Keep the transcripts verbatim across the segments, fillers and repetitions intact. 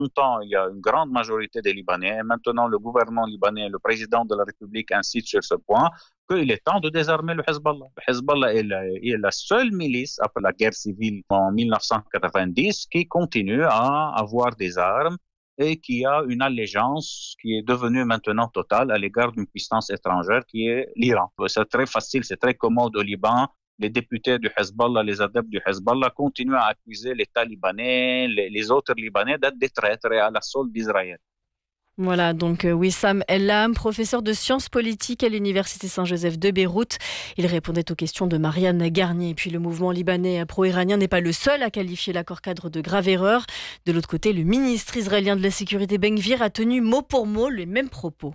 longtemps, il y a une grande majorité des Libanais. Et maintenant, le gouvernement libanais, le président de la République insiste sur ce point, qu'il est temps de désarmer le Hezbollah. Le Hezbollah est la, est la seule milice après la guerre civile en mille neuf cent quatre-vingt-dix qui continue à avoir des armes et qui a une allégeance qui est devenue maintenant totale à l'égard d'une puissance étrangère qui est l'Iran. C'est très facile, c'est très commode au Liban. Les députés du Hezbollah, les adeptes du Hezbollah continuent à accuser l'État libanais, les, les autres Libanais d'être des traîtres et à la solde d'Israël. Voilà, donc euh, Wissam Elham, professeur de sciences politiques à l'Université Saint-Joseph de Beyrouth. Il répondait aux questions de Marianne Garnier. Et puis le mouvement libanais pro-iranien n'est pas le seul à qualifier l'accord cadre de grave erreur. De l'autre côté, le ministre israélien de la Sécurité Ben Gvir a tenu mot pour mot les mêmes propos.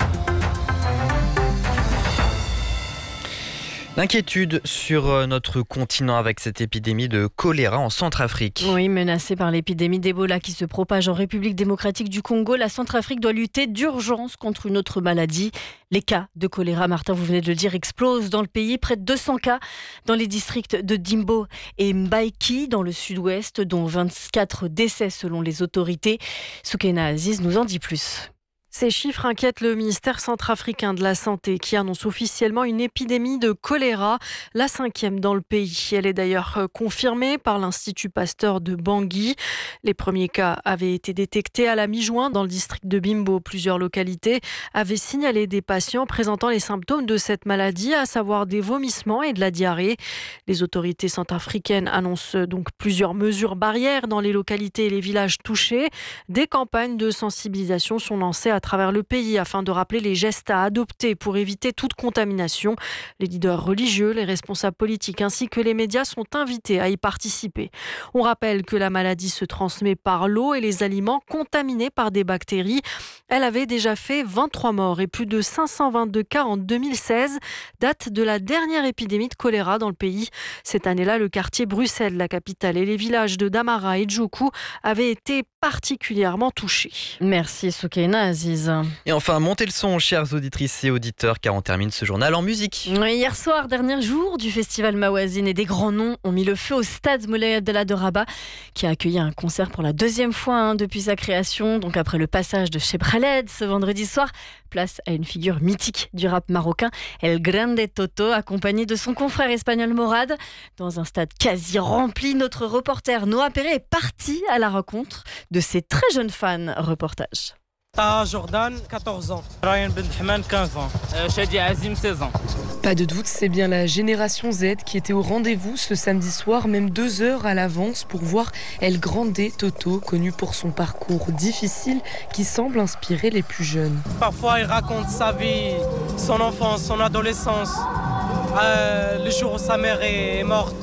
L'inquiétude sur notre continent avec cette épidémie de choléra en Centrafrique. Oui, menacée par l'épidémie d'Ebola qui se propage en République démocratique du Congo, la Centrafrique doit lutter d'urgence contre une autre maladie. Les cas de choléra, Martin, vous venez de le dire, explosent dans le pays. Près de deux cents cas dans les districts de Dimbo et Mbaïki, dans le sud-ouest, dont vingt-quatre décès selon les autorités. Soukaina Aziz nous en dit plus. Ces chiffres inquiètent le ministère centrafricain de la Santé qui annonce officiellement une épidémie de choléra, la cinquième dans le pays. Elle est d'ailleurs confirmée par l'Institut Pasteur de Bangui. Les premiers cas avaient été détectés à la mi-juin dans le district de Bimbo. Plusieurs localités avaient signalé des patients présentant les symptômes de cette maladie, à savoir des vomissements et de la diarrhée. Les autorités centrafricaines annoncent donc plusieurs mesures barrières dans les localités et les villages touchés. Des campagnes de sensibilisation sont lancées à travers le pays afin de rappeler les gestes à adopter pour éviter toute contamination. Les leaders religieux, les responsables politiques ainsi que les médias sont invités à y participer. On rappelle que la maladie se transmet par l'eau et les aliments contaminés par des bactéries. Elle avait déjà fait vingt-trois morts et plus de cinq cent vingt-deux cas en deux mille seize, date de la dernière épidémie de choléra dans le pays. Cette année-là, le quartier Bruxelles, la capitale, et les villages de Damara et Djoukou avaient été particulièrement touchés. Merci Soukaina Aziz. Et enfin, montez le son, chères auditrices et auditeurs, car on termine ce journal en musique. Oui, hier soir, dernier jour du festival Mawazine, et des grands noms ont mis le feu au stade Moulay Abdallah de Rabat, qui a accueilli un concert pour la deuxième fois hein, depuis sa création. Donc après le passage de Cheb Khaled ce vendredi soir, place à une figure mythique du rap marocain, El Grande Toto, accompagné de son confrère espagnol Morad. Dans un stade quasi rempli, notre reporter Noah Perret est parti à la rencontre de ses très jeunes fans. Reportage. Taha Jordan, quatorze ans. Ryan Benhaman, quinze ans. Euh, Shadi Azim, seize ans. Pas de doute, c'est bien la génération Z qui était au rendez-vous ce samedi soir, même deux heures à l'avance, pour voir El Grande Toto, connu pour son parcours difficile qui semble inspirer les plus jeunes. Parfois, il raconte sa vie, son enfance, son adolescence, euh, le jour où sa mère est morte.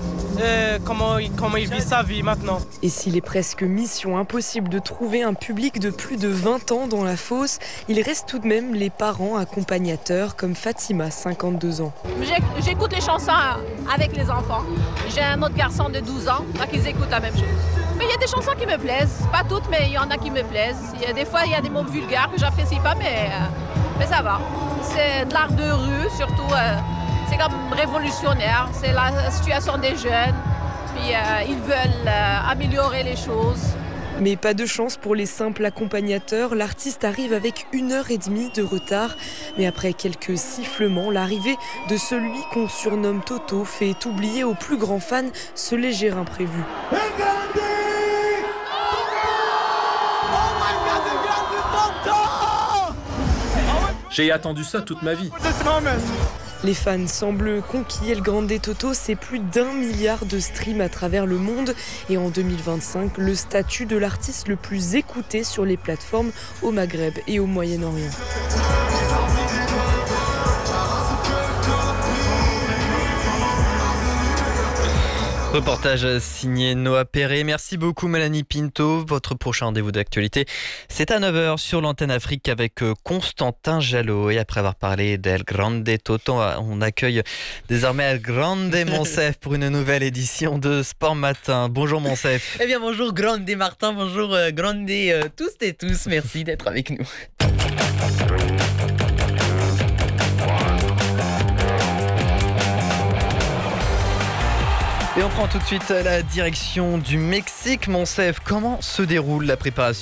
Euh, comment, il, comment il vit sa vie maintenant. Et s'il est presque mission impossible de trouver un public de plus de vingt ans dans la fosse, il reste tout de même les parents accompagnateurs comme Fatima, cinquante-deux ans. J'écoute les chansons avec les enfants. J'ai un autre garçon de douze ans, donc ils écoutent la même chose. Mais il y a des chansons qui me plaisent, pas toutes, mais il y en a qui me plaisent. Il y a des fois, il y a des mots vulgaires que j'apprécie pas, mais, mais ça va. C'est de l'art de rue, surtout... Euh, C'est comme révolutionnaire, c'est la situation des jeunes, puis euh, ils veulent euh, améliorer les choses. Mais pas de chance pour les simples accompagnateurs, l'artiste arrive avec une heure et demie de retard. Mais après quelques sifflements, l'arrivée de celui qu'on surnomme Toto fait oublier aux plus grands fans ce léger imprévu. J'ai attendu ça toute ma vie. Les fans semblent conquis. El Grande Toto, c'est plus d'un milliard de streams à travers le monde. Et en deux mille vingt-cinq, le statut de l'artiste le plus écouté sur les plateformes au Maghreb et au Moyen-Orient. Reportage signé Noah Perret. Merci beaucoup Mélanie Pinto. Votre prochain rendez-vous d'actualité, c'est à neuf heures sur l'antenne Afrique avec Constantin Jalot. Et après avoir parlé d'El Grande Toto, on accueille désormais El Grande Monsef pour une nouvelle édition de Sport Matin. Bonjour Monsef. Eh bien bonjour Grande Martin, bonjour euh, Grande euh, tous et tous. Merci d'être avec nous. Et on prend tout de suite la direction du Mexique. Monsef, comment se déroule la préparation